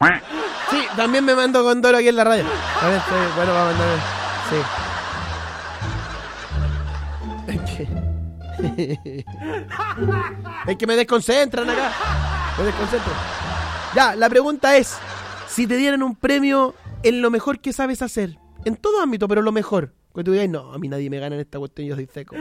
Sí, también me mando Condoro aquí en la radio. A ver, estoy bueno para mandar. Sí. Es que me desconcentran acá. Me desconcentran. Ya, la pregunta es: si te dieran un premio en lo mejor que sabes hacer, en todo ámbito, pero lo mejor, que tú digas, no, a mí nadie me gana en esta cuestión, yo soy seco.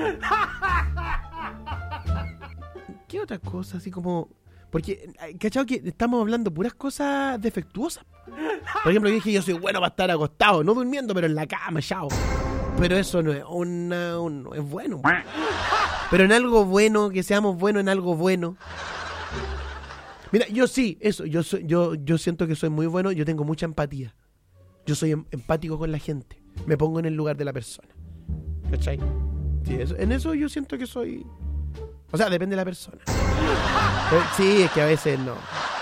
¿Qué otra cosa? Así como... Porque, ¿cachado? Que estamos hablando puras cosas defectuosas. Por ejemplo, yo dije, yo soy bueno para estar acostado, no durmiendo, pero en la cama, chao. Pero eso no es no es bueno. Pero en algo bueno, que seamos buenos en algo bueno. Mira, yo sí, eso, yo siento que soy muy bueno, yo tengo mucha empatía. Yo soy empático con la gente. Me pongo en el lugar de la persona. ¿Cachai? Sí, en eso yo siento que soy... O sea, depende de la persona. Sí, es que a veces no.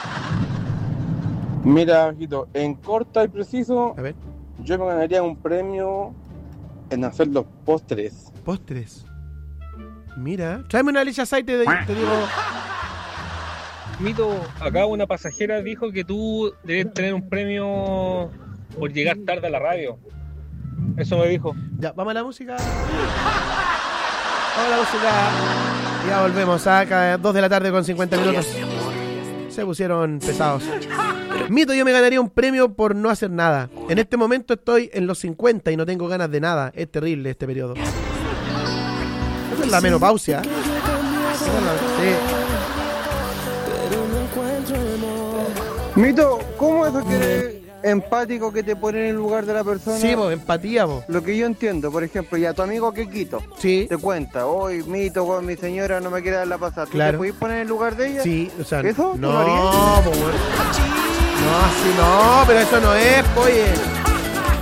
Mira, Jito, en corta y preciso, A ver. yo me ganaría un premio en hacer los postres. Postres. Mira, tráeme una leche aceite, te digo... Mito, acá una pasajera dijo que tú debes tener un premio por llegar tarde a la radio. Eso me dijo. Ya, vamos a la música. Vamos a la música. Ya volvemos acá, 2 de la tarde con 50 minutos. Se pusieron pesados. Mito, yo me ganaría un premio por no hacer nada. En este momento estoy en los 50 y no tengo ganas de nada. Es terrible este periodo. Esa es la menopausia. Sí. Mito, ¿cómo eso que eres empático que te pone en el lugar de la persona? Sí, vos, empatía, vos. Lo que yo entiendo, por ejemplo, ya tu amigo Kekito Sí. te cuenta, hoy Mito, con mi señora no me quiere dar la pasada. ¿Tú Claro. te podés poner en el lugar de ella? Sí, o sea, ¿Eso? ¿Tú no, lo harías? po, weón. No, así no, pero eso no es, po, oye.